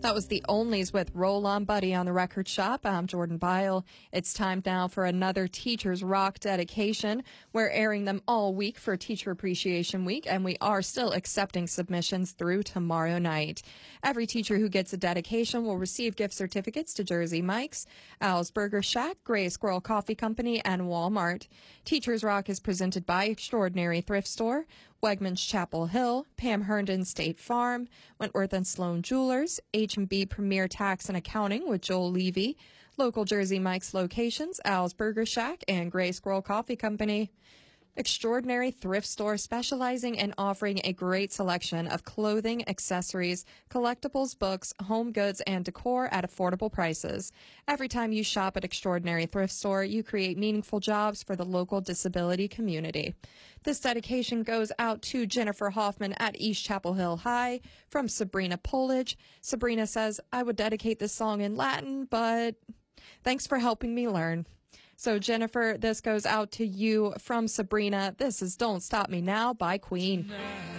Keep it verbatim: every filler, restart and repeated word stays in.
That was the Onlys with Roll On Buddy on the Record Shop. I'm Jordan Bile. It's time now for another Teachers Rock dedication. We're airing them all week for Teacher Appreciation Week, and we are still accepting submissions through tomorrow night. Every teacher who gets a dedication will receive gift certificates to Jersey Mike's, Al's Burger Shack, Gray Squirrel Coffee Company, and Walmart. Teachers Rock is presented by Extraordinary Thrift Store, Wegmans Chapel Hill, Pam Herndon State Farm, Wentworth and Sloan Jewelers, H and B Premier Tax and Accounting with Joel Levy, local Jersey Mike's locations, Al's Burger Shack, and Gray Squirrel Coffee Company. Extraordinary Thrift Store, specializing in offering a great selection of clothing, accessories, collectibles, books, home goods, and decor at affordable prices. Every time you shop at Extraordinary Thrift Store, you create meaningful jobs for the local disability community. This dedication goes out to Jennifer Hoffman at East Chapel Hill High from Sabrina Polage. Sabrina says, I would dedicate this song in Latin, but thanks for helping me learn. So, Jennifer, this goes out to you from Sabrina. This is Don't Stop Me Now by Queen.